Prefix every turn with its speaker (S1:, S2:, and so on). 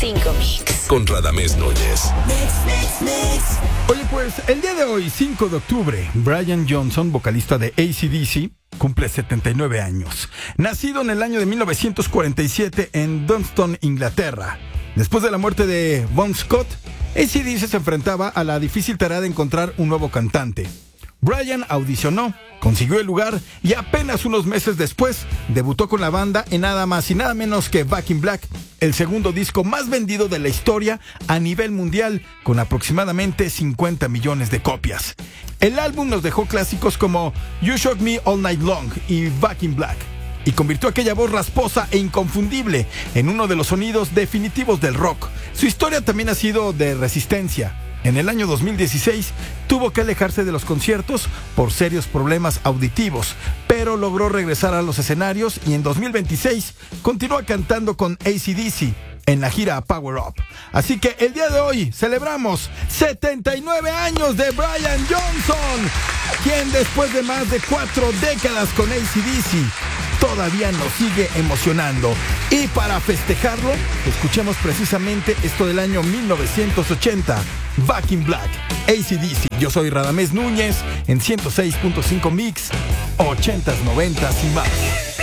S1: 100.5 Mix.
S2: Con Radamés Núñez.
S3: Oye, pues, el día de hoy, 5 de octubre, Brian Johnson, vocalista de AC/DC, cumple 79 años. Nacido en el año de 1947 en Dunston, Inglaterra. Después de la muerte de Bon Scott, AC/DC se enfrentaba a la difícil tarea de encontrar un nuevo cantante. Brian audicionó, consiguió el lugar y apenas unos meses después debutó con la banda en nada más y nada menos que Back in Black, el segundo disco más vendido de la historia a nivel mundial, con aproximadamente 50 millones de copias. El álbum nos dejó clásicos como You Shook Me All Night Long y Back in Black, y convirtió aquella voz rasposa e inconfundible en uno de los sonidos definitivos del rock. Su historia también ha sido de resistencia. En el año 2016 tuvo que alejarse de los conciertos por serios problemas auditivos, pero logró regresar a los escenarios y en 2026 continúa cantando con AC/DC en la gira Power Up. Así que el día de hoy celebramos 79 años de Brian Johnson, quien después de más de 4 décadas con AC/DC todavía nos sigue emocionando. Y para festejarlo, escuchemos precisamente esto del año 1980, Back in Black, AC/DC. Yo soy Radamés Núñez en 106.5 Mix, 80s, 90s y más.